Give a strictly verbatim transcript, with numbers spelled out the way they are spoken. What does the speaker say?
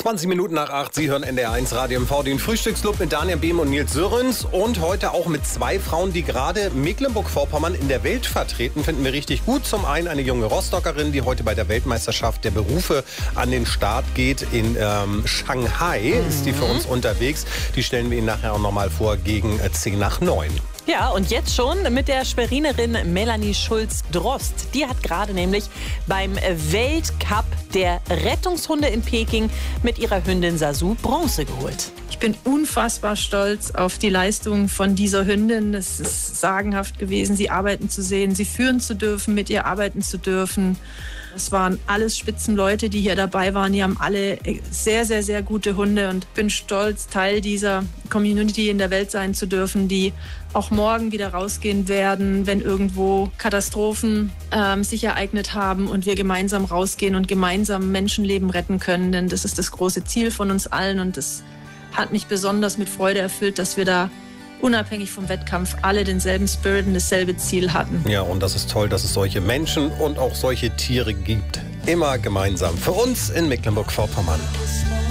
zwanzig Minuten nach acht, Sie hören N D R eins Radio M V, den Frühstücksclub mit Daniel Behm und Nils Sörens. Und heute auch mit zwei Frauen, die gerade Mecklenburg-Vorpommern in der Welt vertreten, finden wir richtig gut. Zum einen eine junge Rostockerin, die heute bei der Weltmeisterschaft der Berufe an den Start geht. In ähm, Shanghai mhm. ist die für uns unterwegs. Die stellen wir Ihnen nachher auch nochmal vor gegen äh, zehn nach neun. Ja, und jetzt schon mit der Schwerinerin Melanie Schulz-Drost. Die hat gerade nämlich beim Weltcup der Rettungshunde in Peking mit ihrer Hündin Sasu Bronze geholt. Ich bin unfassbar stolz auf die Leistung von dieser Hündin. Es ist sagenhaft gewesen, sie arbeiten zu sehen, sie führen zu dürfen, mit ihr arbeiten zu dürfen. Es waren alles Spitzenleute, die hier dabei waren. Die haben alle sehr, sehr, sehr gute Hunde und bin stolz, Teil dieser Community in der Welt sein zu dürfen, die auch morgen wieder rausgehen werden, wenn irgendwo Katastrophen ähm, sich ereignet haben und wir gemeinsam rausgehen und gemeinsam Menschenleben retten können. Denn das ist das große Ziel von uns allen und das hat mich besonders mit Freude erfüllt, dass wir da unabhängig vom Wettkampf alle denselben Spirit und dasselbe Ziel hatten. Ja, und das ist toll, dass es solche Menschen und auch solche Tiere gibt. Immer gemeinsam. Für uns in Mecklenburg-Vorpommern.